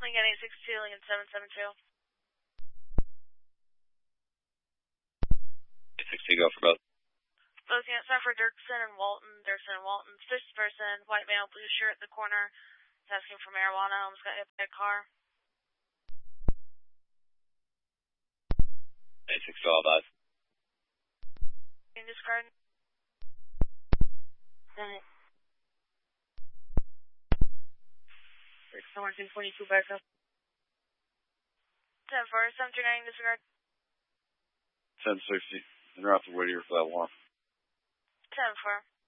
Lincoln 862, Lincoln 772. 862, go for both. Both units are for Dirksen and Walton. Dirksen and Walton. Suspicious person, white male, blue shirt at the corner. He's asking for marijuana. Almost got hit by a car. 862, all advised. Can you discard? Alright. Somewhere 242 back up. 10-4, 739, disregard. 1060, and route to Whittier for that one. 10-4.